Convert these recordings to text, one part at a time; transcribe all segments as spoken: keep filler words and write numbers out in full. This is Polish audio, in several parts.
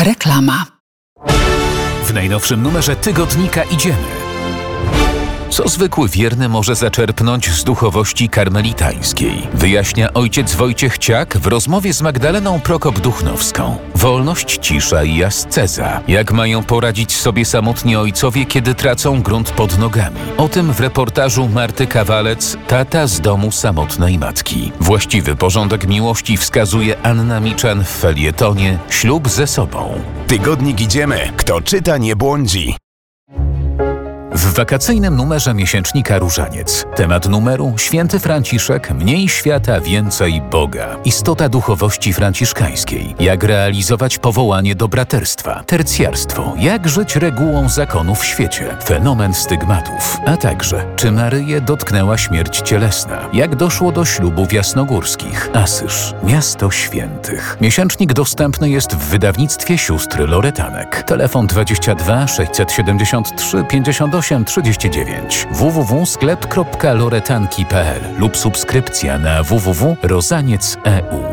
Reklama. W najnowszym numerze tygodnika Idziemy. Co zwykły wierny może zaczerpnąć z duchowości karmelitańskiej? Wyjaśnia ojciec Wojciech Ciak w rozmowie z Magdaleną Prokop-Duchnowską. Wolność, cisza i asceza. Jak mają poradzić sobie samotni ojcowie, kiedy tracą grunt pod nogami? O tym w reportażu Marty Kawalec, Tata z domu samotnej matki. Właściwy porządek miłości wskazuje Anna Miczan w felietonie Ślub ze sobą. Tygodnik Idziemy. Kto czyta, nie błądzi. W wakacyjnym numerze miesięcznika Różaniec. Temat numeru: Święty Franciszek, mniej świata, więcej Boga. Istota duchowości franciszkańskiej. Jak realizować powołanie do braterstwa. Tercjarstwo. Jak żyć regułą zakonu w świecie. Fenomen stygmatów. A także, czy Maryję dotknęła śmierć cielesna. Jak doszło do ślubów jasnogórskich. Asyż. Miasto świętych. Miesięcznik dostępny jest w wydawnictwie sióstr Loretanek. Telefon dwadzieścia dwa sześćset siedemdziesiąt trzy pięćdziesiąt osiem trzydzieści dziewięć w w w kropka sklep kropka loretanki kropka p l lub subskrypcja na w w w kropka rozaniec kropka e u.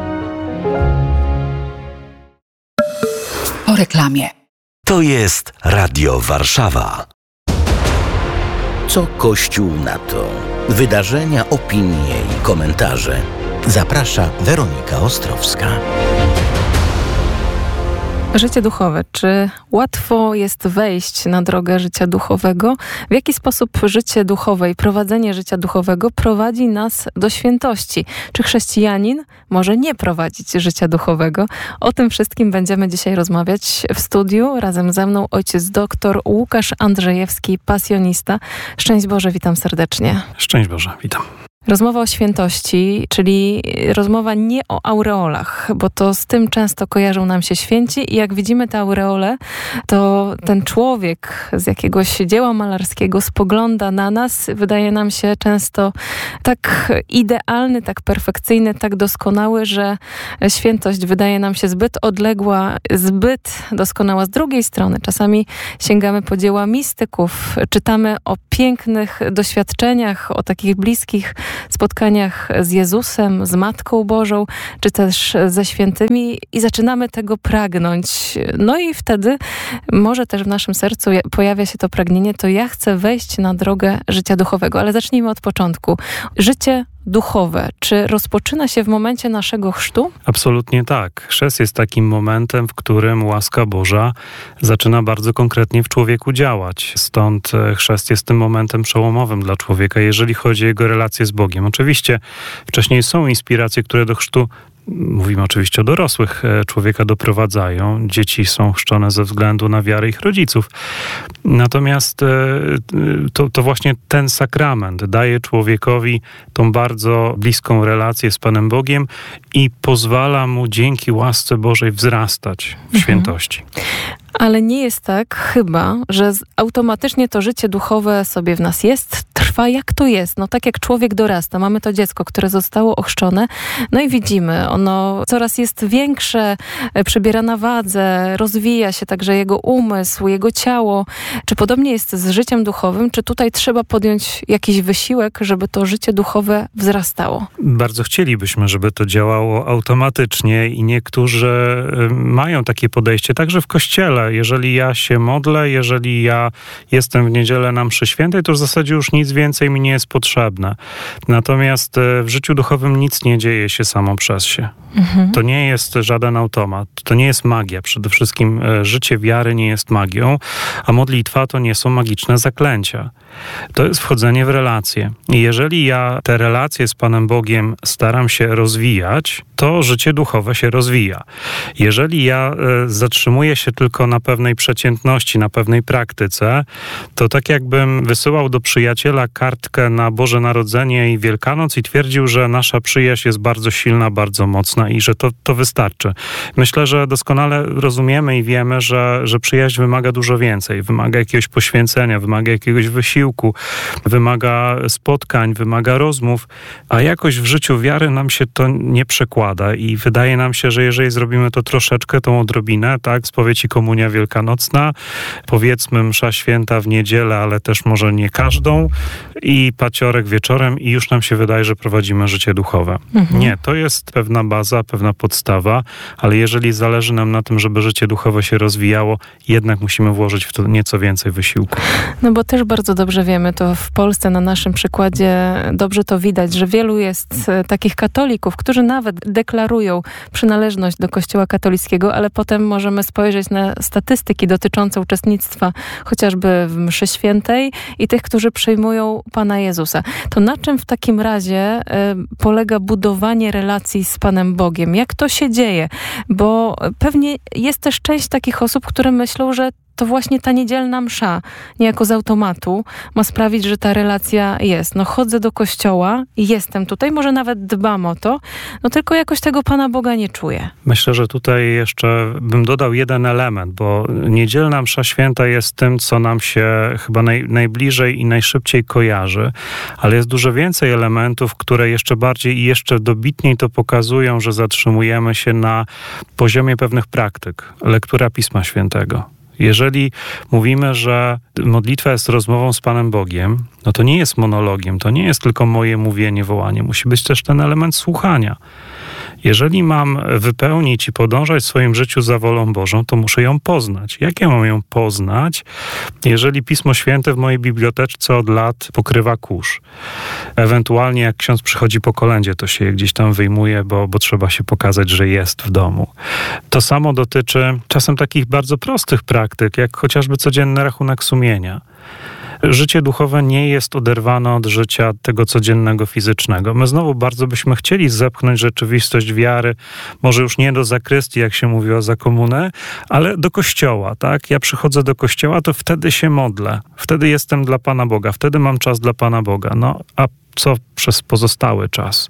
Po reklamie. To jest Radio Warszawa. Co Kościół na to? Wydarzenia, opinie i komentarze. Zaprasza Weronika Ostrowska. Życie duchowe. Czy łatwo jest wejść na drogę życia duchowego? W jaki sposób życie duchowe i prowadzenie życia duchowego prowadzi nas do świętości? Czy chrześcijanin może nie prowadzić życia duchowego? O tym wszystkim będziemy dzisiaj rozmawiać w studiu. Razem ze mną ojciec doktor Łukasz Andrzejewski, pasjonista. Szczęść Boże, witam serdecznie. Szczęść Boże, witam. Rozmowa o świętości, czyli rozmowa nie o aureolach, bo to z tym często kojarzą nam się święci i jak widzimy te aureole, to ten człowiek z jakiegoś dzieła malarskiego spogląda na nas, wydaje nam się często tak idealny, tak perfekcyjny, tak doskonały, że świętość wydaje nam się zbyt odległa, zbyt doskonała. Z drugiej strony czasami sięgamy po dzieła mistyków, czytamy o pięknych doświadczeniach, o takich bliskich spotkaniach z Jezusem, z Matką Bożą, czy też ze świętymi i zaczynamy tego pragnąć. No i wtedy może też w naszym sercu pojawia się to pragnienie, to ja chcę wejść na drogę życia duchowego. Ale zacznijmy od początku. Życie duchowe, czy rozpoczyna się w momencie naszego chrztu? Absolutnie tak. Chrzest jest takim momentem, w którym łaska Boża zaczyna bardzo konkretnie w człowieku działać. Stąd chrzest jest tym momentem przełomowym dla człowieka, jeżeli chodzi o jego relacje z Bogiem. Oczywiście wcześniej są inspiracje, które do chrztu, mówimy oczywiście o dorosłych, człowieka doprowadzają. Dzieci są chrzczone ze względu na wiarę ich rodziców. Natomiast to, to właśnie ten sakrament daje człowiekowi tą bardzo bliską relację z Panem Bogiem i pozwala mu dzięki łasce Bożej wzrastać w świętości. Ale nie jest tak chyba, że automatycznie to życie duchowe sobie w nas jest, trwa jak to jest. No tak jak człowiek dorasta, mamy to dziecko, które zostało ochrzczone, no i widzimy, ono coraz jest większe, przybiera na wadze, rozwija się także jego umysł, jego ciało. Czy podobnie jest z życiem duchowym? Czy tutaj trzeba podjąć jakiś wysiłek, żeby to życie duchowe wzrastało? Bardzo chcielibyśmy, żeby to działało automatycznie i niektórzy mają takie podejście, także w Kościele. Jeżeli ja się modlę, jeżeli ja jestem w niedzielę na mszy świętej, to w zasadzie już nic więcej mi nie jest potrzebne. Natomiast w życiu duchowym nic nie dzieje się samo przez się. Mhm. To nie jest żaden automat. To nie jest magia. Przede wszystkim życie wiary nie jest magią, a modlitwa to nie są magiczne zaklęcia. To jest wchodzenie w relacje. I jeżeli ja te relacje z Panem Bogiem staram się rozwijać, to życie duchowe się rozwija. Jeżeli ja y, zatrzymuję się tylko na pewnej przeciętności, na pewnej praktyce, to tak jakbym wysyłał do przyjaciela kartkę na Boże Narodzenie i Wielkanoc i twierdził, że nasza przyjaźń jest bardzo silna, bardzo mocna i że to, to wystarczy. Myślę, że doskonale rozumiemy i wiemy, że, że przyjaźń wymaga dużo więcej. Wymaga jakiegoś poświęcenia, wymaga jakiegoś wysiłku, wymaga spotkań, wymaga rozmów, a jakoś w życiu wiary nam się to nie przekłada i wydaje nam się, że jeżeli zrobimy to troszeczkę, tą odrobinę, tak, spowiedź i komunia wielkanocna, powiedzmy msza święta w niedzielę, ale też może nie każdą i paciorek wieczorem i już nam się wydaje, że prowadzimy życie duchowe. Mhm. Nie, to jest pewna baza, pewna podstawa, ale jeżeli zależy nam na tym, żeby życie duchowe się rozwijało, jednak musimy włożyć w to nieco więcej wysiłku. No bo też bardzo dobrze wiemy, to w Polsce na naszym przykładzie dobrze to widać, że wielu jest takich katolików, którzy nawet deklarują przynależność do Kościoła katolickiego, ale potem możemy spojrzeć na statystyki dotyczące uczestnictwa chociażby w mszy świętej i tych, którzy przyjmują Pana Jezusa. To na czym w takim razie y, polega budowanie relacji z Panem Bogiem? Jak to się dzieje? Bo pewnie jest też część takich osób, które myślą, że to właśnie ta niedzielna msza, niejako z automatu, ma sprawić, że ta relacja jest. No chodzę do kościoła i jestem tutaj, może nawet dbam o to, no tylko jakoś tego Pana Boga nie czuję. Myślę, że tutaj jeszcze bym dodał jeden element, bo niedzielna msza święta jest tym, co nam się chyba naj, najbliżej i najszybciej kojarzy, ale jest dużo więcej elementów, które jeszcze bardziej i jeszcze dobitniej to pokazują, że zatrzymujemy się na poziomie pewnych praktyk. Lektura Pisma Świętego. Jeżeli mówimy, że modlitwa jest rozmową z Panem Bogiem, no to nie jest monologiem, to nie jest tylko moje mówienie, wołanie. Musi być też ten element słuchania. Jeżeli mam wypełnić i podążać w swoim życiu za wolą Bożą, to muszę ją poznać. Jak ja mam ją poznać, jeżeli Pismo Święte w mojej biblioteczce od lat pokrywa kurz? Ewentualnie jak ksiądz przychodzi po kolędzie, to się je gdzieś tam wyjmuje, bo, bo trzeba się pokazać, że jest w domu. To samo dotyczy czasem takich bardzo prostych praktyk, jak chociażby codzienny rachunek sumienia. Życie duchowe nie jest oderwane od życia tego codziennego fizycznego. My znowu bardzo byśmy chcieli zepchnąć rzeczywistość wiary, może już nie do zakrystii, jak się mówiło za komuny, ale do kościoła, tak? Ja przychodzę do kościoła, to wtedy się modlę. Wtedy jestem dla Pana Boga. Wtedy mam czas dla Pana Boga. No, a co przez pozostały czas?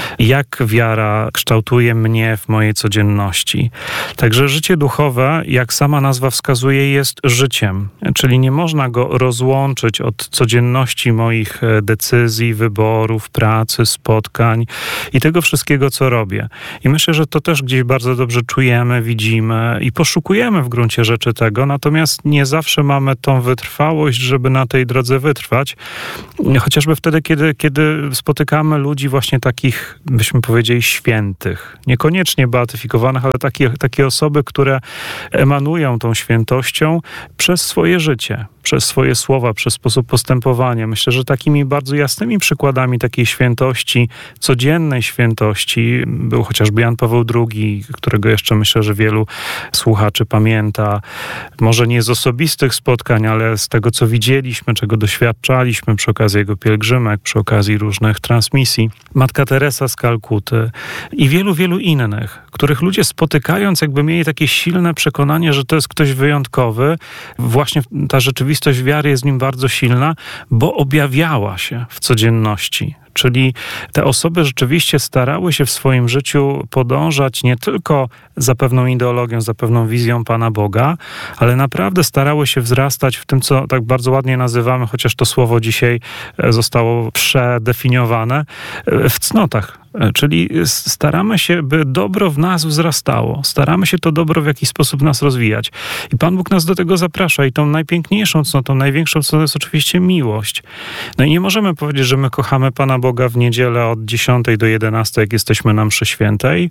Jak wiara kształtuje mnie w mojej codzienności? Także życie duchowe, jak sama nazwa wskazuje, jest życiem. Czyli nie można go rozłączyć od codzienności moich decyzji, wyborów, pracy, spotkań i tego wszystkiego, co robię. I myślę, że to też gdzieś bardzo dobrze czujemy, widzimy i poszukujemy w gruncie rzeczy tego, natomiast nie zawsze mamy tą wytrwałość, żeby na tej drodze wytrwać. Chociażby wtedy, kiedy, kiedy Kiedy spotykamy ludzi właśnie takich, byśmy powiedzieli, świętych, niekoniecznie beatyfikowanych, ale takie, takie osoby, które emanują tą świętością przez swoje życie, przez swoje słowa, przez sposób postępowania. Myślę, że takimi bardzo jasnymi przykładami takiej świętości, codziennej świętości był chociażby Jan Paweł drugi, którego jeszcze myślę, że wielu słuchaczy pamięta. Może nie z osobistych spotkań, ale z tego, co widzieliśmy, czego doświadczaliśmy przy okazji jego pielgrzymek, przy okazji różnych transmisji. Matka Teresa z Kalkuty i wielu, wielu innych, których ludzie spotykając jakby mieli takie silne przekonanie, że to jest ktoś wyjątkowy. Właśnie ta rzeczywistość wiary jest w nim bardzo silna, bo objawiała się w codzienności. Czyli te osoby rzeczywiście starały się w swoim życiu podążać nie tylko za pewną ideologią, za pewną wizją Pana Boga, ale naprawdę starały się wzrastać w tym, co tak bardzo ładnie nazywamy, chociaż to słowo dzisiaj zostało przedefiniowane, w cnotach. Czyli staramy się, by dobro w nas wzrastało. Staramy się to dobro w jakiś sposób nas rozwijać. I Pan Bóg nas do tego zaprasza. I tą najpiękniejszą cnotą, największą cnotą jest oczywiście miłość. No i nie możemy powiedzieć, że my kochamy Pana Boga w niedzielę od dziesiątej do jedenastej, jak jesteśmy na mszy świętej,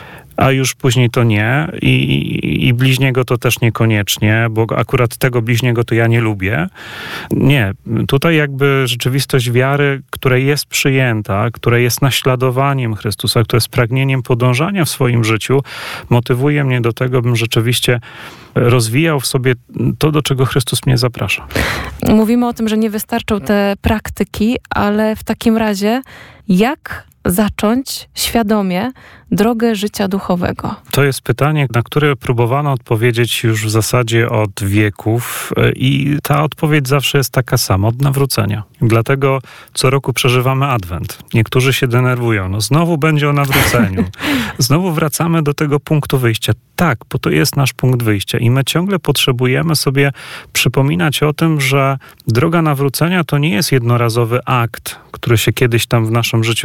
a już później to nie i, i bliźniego to też niekoniecznie, bo akurat tego bliźniego to ja nie lubię. Nie, tutaj jakby rzeczywistość wiary, która jest przyjęta, która jest naśladowaniem Chrystusa, która jest pragnieniem podążania w swoim życiu, motywuje mnie do tego, bym rzeczywiście rozwijał w sobie to, do czego Chrystus mnie zaprasza. Mówimy o tym, że nie wystarczą te praktyki, ale w takim razie jak zacząć świadomie drogę życia duchowego? To jest pytanie, na które próbowano odpowiedzieć już w zasadzie od wieków i ta odpowiedź zawsze jest taka sama, od nawrócenia. Dlatego co roku przeżywamy Adwent. Niektórzy się denerwują, no znowu będzie o nawróceniu. Znowu wracamy do tego punktu wyjścia. Tak, bo to jest nasz punkt wyjścia i my ciągle potrzebujemy sobie przypominać o tym, że droga nawrócenia to nie jest jednorazowy akt, który się kiedyś tam w naszym życiu dokona,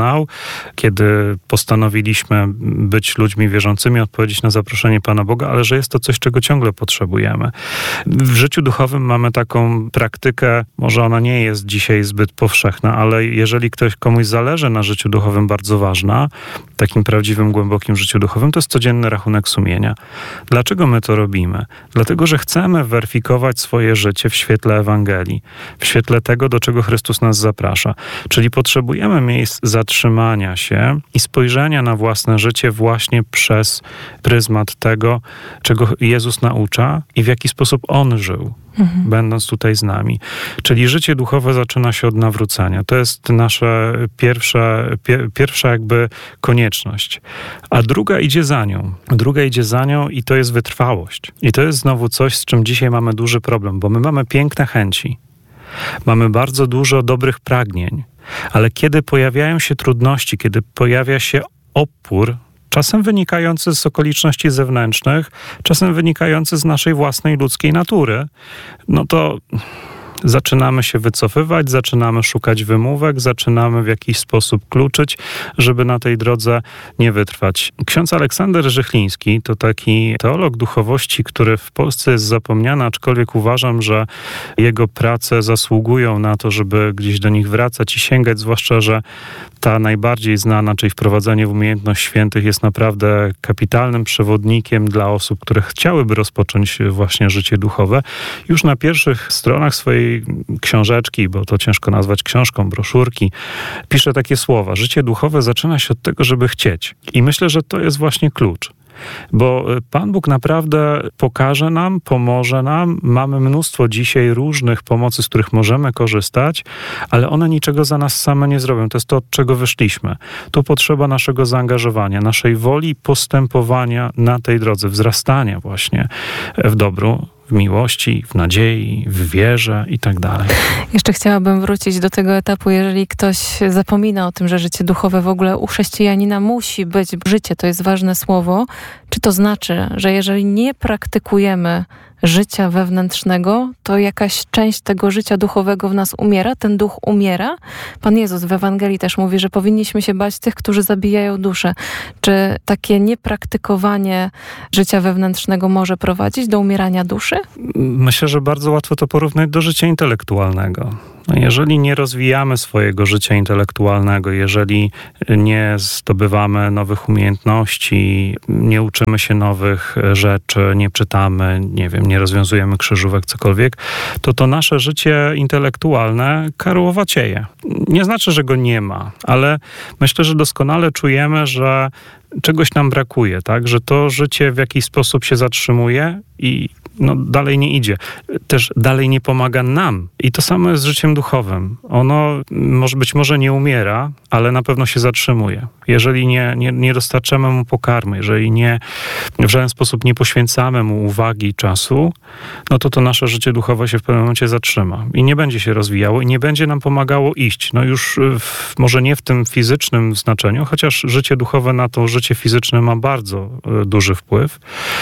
dokonał, kiedy postanowiliśmy być ludźmi wierzącymi, odpowiedzieć na zaproszenie Pana Boga, ale że jest to coś, czego ciągle potrzebujemy. W życiu duchowym mamy taką praktykę, może ona nie jest dzisiaj zbyt powszechna, ale jeżeli ktoś komuś zależy na życiu duchowym, bardzo ważna, takim prawdziwym, głębokim życiu duchowym, to jest codzienny rachunek sumienia. Dlaczego my to robimy? Dlatego, że chcemy weryfikować swoje życie w świetle Ewangelii, w świetle tego, do czego Chrystus nas zaprasza. Czyli potrzebujemy miejsc zatrzymania się i spojrzenia na własne życie właśnie przez pryzmat tego, czego Jezus naucza i w jaki sposób On żył, mhm. będąc tutaj z nami. Czyli życie duchowe zaczyna się od nawrócenia. To jest nasza pierwsza, pie, pierwsza jakby konieczność. A druga idzie za nią. Druga idzie za nią i to jest wytrwałość. I to jest znowu coś, z czym dzisiaj mamy duży problem, bo my mamy piękne chęci. Mamy bardzo dużo dobrych pragnień, ale kiedy pojawiają się trudności, kiedy pojawia się opór, czasem wynikający z okoliczności zewnętrznych, czasem wynikający z naszej własnej ludzkiej natury, no to zaczynamy się wycofywać, zaczynamy szukać wymówek, zaczynamy w jakiś sposób kluczyć, żeby na tej drodze nie wytrwać. Ksiądz Aleksander Żychliński to taki teolog duchowości, który w Polsce jest zapomniany, aczkolwiek uważam, że jego prace zasługują na to, żeby gdzieś do nich wracać i sięgać, zwłaszcza, że ta najbardziej znana, czyli wprowadzenie w umiejętność świętych, jest naprawdę kapitalnym przewodnikiem dla osób, które chciałyby rozpocząć właśnie życie duchowe. Już na pierwszych stronach swojej książeczki, bo to ciężko nazwać książką, broszurki, pisze takie słowa: życie duchowe zaczyna się od tego, żeby chcieć. I myślę, że to jest właśnie klucz. Bo Pan Bóg naprawdę pokaże nam, pomoże nam. Mamy mnóstwo dzisiaj różnych pomocy, z których możemy korzystać, ale one niczego za nas same nie zrobią. To jest to, od czego wyszliśmy. Tu potrzeba naszego zaangażowania, naszej woli postępowania na tej drodze, wzrastania właśnie w dobru, w miłości, w nadziei, w wierze i tak dalej. Jeszcze chciałabym wrócić do tego etapu, jeżeli ktoś zapomina o tym, że życie duchowe w ogóle u chrześcijanina musi być. Życie to jest ważne słowo. Czy to znaczy, że jeżeli nie praktykujemy życia wewnętrznego, to jakaś część tego życia duchowego w nas umiera, ten duch umiera? Pan Jezus w Ewangelii też mówi, że powinniśmy się bać tych, którzy zabijają duszę. Czy takie niepraktykowanie życia wewnętrznego może prowadzić do umierania duszy? Myślę, że bardzo łatwo to porównać do życia intelektualnego. No jeżeli nie rozwijamy swojego życia intelektualnego, jeżeli nie zdobywamy nowych umiejętności, nie uczymy się nowych rzeczy, nie czytamy, nie wiem, nie rozwiązujemy krzyżówek, cokolwiek, to to nasze życie intelektualne karłowacieje. Nie znaczy, że go nie ma, ale myślę, że doskonale czujemy, że czegoś nam brakuje, tak? Że to życie w jakiś sposób się zatrzymuje i no, dalej nie idzie. Też dalej nie pomaga nam. I to samo jest z życiem duchowym. Ono może być może nie umiera, ale na pewno się zatrzymuje. Jeżeli nie, nie, nie dostarczamy mu pokarmu, jeżeli nie, w żaden sposób nie poświęcamy mu uwagi i czasu, no to to nasze życie duchowe się w pewnym momencie zatrzyma. I nie będzie się rozwijało i nie będzie nam pomagało iść. No już w, może nie w tym fizycznym znaczeniu, chociaż życie duchowe na to życie fizyczne ma bardzo duży wpływ,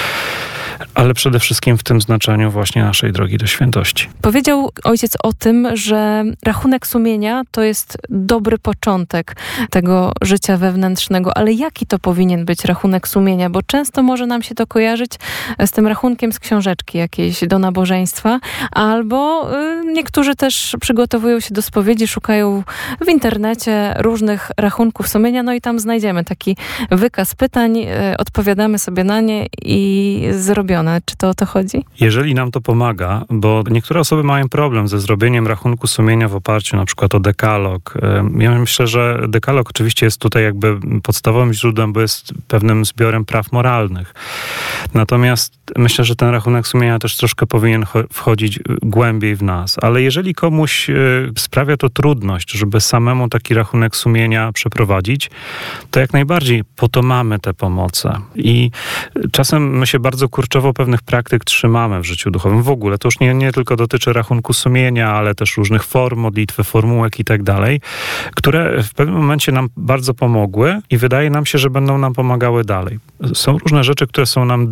ale przede wszystkim w tym znaczeniu właśnie naszej drogi do świętości. Powiedział ojciec o tym, że rachunek sumienia to jest dobry początek tego życia wewnętrznego, ale jaki to powinien być rachunek sumienia? Bo często może nam się to kojarzyć z tym rachunkiem z książeczki jakiejś do nabożeństwa, albo y, niektórzy też przygotowują się do spowiedzi, szukają w internecie różnych rachunków sumienia, no i tam znajdziemy taki wykaz pytań, y, odpowiadamy sobie na nie i zrobimy. Czy to o to chodzi? Jeżeli nam to pomaga, bo niektóre osoby mają problem ze zrobieniem rachunku sumienia w oparciu na przykład o dekalog. Ja myślę, że dekalog oczywiście jest tutaj jakby podstawowym źródłem, bo jest pewnym zbiorem praw moralnych. Natomiast myślę, że ten rachunek sumienia też troszkę powinien wchodzić głębiej w nas. Ale jeżeli komuś sprawia to trudność, żeby samemu taki rachunek sumienia przeprowadzić, to jak najbardziej po to mamy te pomoce. I czasem my się bardzo kurczowo pewnych praktyk trzymamy w życiu duchowym. W ogóle to już nie, nie tylko dotyczy rachunku sumienia, ale też różnych form modlitwy, formułek i tak dalej, które w pewnym momencie nam bardzo pomogły i wydaje nam się, że będą nam pomagały dalej. Są różne rzeczy, które są nam dane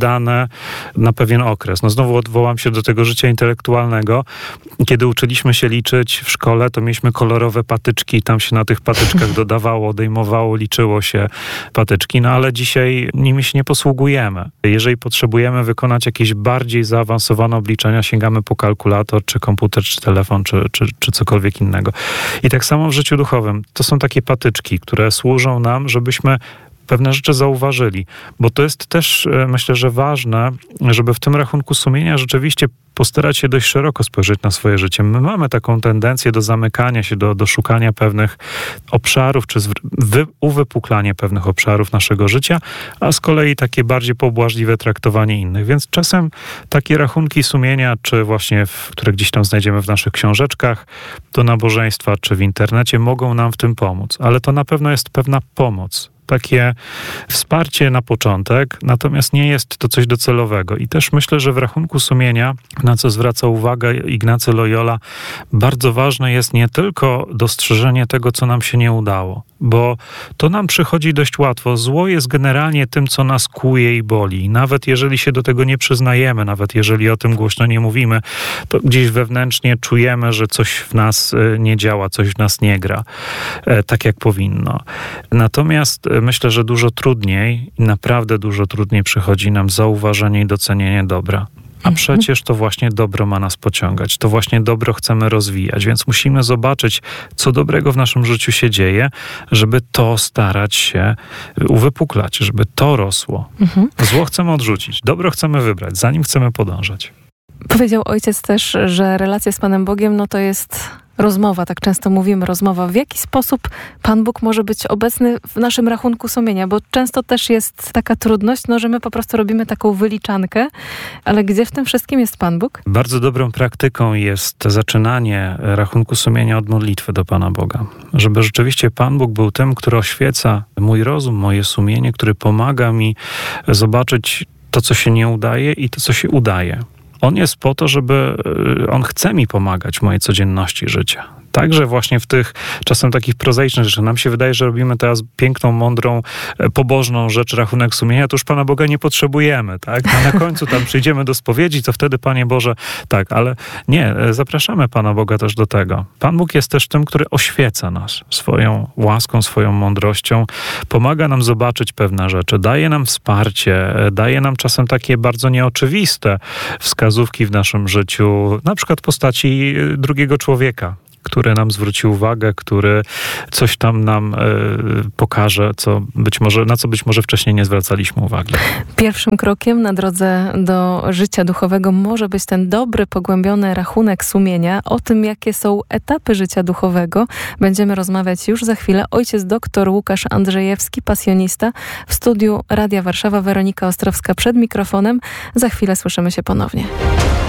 dane na pewien okres. No znowu odwołam się do tego życia intelektualnego. Kiedy uczyliśmy się liczyć w szkole, to mieliśmy kolorowe patyczki, tam się na tych patyczkach dodawało, odejmowało, liczyło się patyczki, no ale dzisiaj nimi się nie posługujemy. Jeżeli potrzebujemy wykonać jakieś bardziej zaawansowane obliczenia, sięgamy po kalkulator, czy komputer, czy telefon, czy, czy, czy cokolwiek innego. I tak samo w życiu duchowym. To są takie patyczki, które służą nam, żebyśmy pewne rzeczy zauważyli, bo to jest też, myślę, że ważne, żeby w tym rachunku sumienia rzeczywiście postarać się dość szeroko spojrzeć na swoje życie. My mamy taką tendencję do zamykania się, do, do szukania pewnych obszarów, czy wy, uwypuklania pewnych obszarów naszego życia, a z kolei takie bardziej pobłażliwe traktowanie innych. Więc czasem takie rachunki sumienia, czy właśnie, w, które gdzieś tam znajdziemy w naszych książeczkach do nabożeństwa, czy w internecie, mogą nam w tym pomóc. Ale to na pewno jest pewna pomoc. Takie wsparcie na początek, natomiast nie jest to coś docelowego. I też myślę, że w rachunku sumienia, na co zwraca uwagę Ignacy Loyola, bardzo ważne jest nie tylko dostrzeżenie tego, co nam się nie udało, bo to nam przychodzi dość łatwo. Zło jest generalnie tym, co nas kłuje i boli. Nawet jeżeli się do tego nie przyznajemy, nawet jeżeli o tym głośno nie mówimy, to gdzieś wewnętrznie czujemy, że coś w nas nie działa, coś w nas nie gra tak, jak powinno. Natomiast myślę, że dużo trudniej, naprawdę dużo trudniej przychodzi nam zauważenie i docenienie dobra. A przecież to właśnie dobro ma nas pociągać. To właśnie dobro chcemy rozwijać, więc musimy zobaczyć, co dobrego w naszym życiu się dzieje, żeby to starać się uwypuklać, żeby to rosło. Mhm. Zło chcemy odrzucić, dobro chcemy wybrać, za nim chcemy podążać. Powiedział ojciec też, że relacja z Panem Bogiem, no to jest rozmowa, tak często mówimy, rozmowa. W jaki sposób Pan Bóg może być obecny w naszym rachunku sumienia? Bo często też jest taka trudność, no, że my po prostu robimy taką wyliczankę, ale gdzie w tym wszystkim jest Pan Bóg? Bardzo dobrą praktyką jest zaczynanie rachunku sumienia od modlitwy do Pana Boga. Żeby rzeczywiście Pan Bóg był tym, który oświeca mój rozum, moje sumienie, który pomaga mi zobaczyć to, co się nie udaje i to, co się udaje. On jest po to, żeby, on chce mi pomagać w mojej codzienności życia. Także właśnie w tych czasem takich prozaicznych rzeczach. Nam się wydaje, że robimy teraz piękną, mądrą, pobożną rzecz, rachunek sumienia, to już Pana Boga nie potrzebujemy, tak? A na końcu tam przyjdziemy do spowiedzi, to wtedy, Panie Boże, tak, ale nie, zapraszamy Pana Boga też do tego. Pan Bóg jest też tym, który oświeca nas swoją łaską, swoją mądrością, pomaga nam zobaczyć pewne rzeczy, daje nam wsparcie, daje nam czasem takie bardzo nieoczywiste wskazówki w naszym życiu, na przykład w postaci drugiego człowieka, który nam zwróci uwagę, który coś tam nam y, pokaże, co być może, na co być może wcześniej nie zwracaliśmy uwagi. Pierwszym krokiem na drodze do życia duchowego może być ten dobry, pogłębiony rachunek sumienia. O tym, jakie są etapy życia duchowego, będziemy rozmawiać już za chwilę. Ojciec doktor Łukasz Andrzejewski, pasjonista, w studiu Radia Warszawa, Weronika Ostrowska przed mikrofonem. Za chwilę słyszymy się ponownie.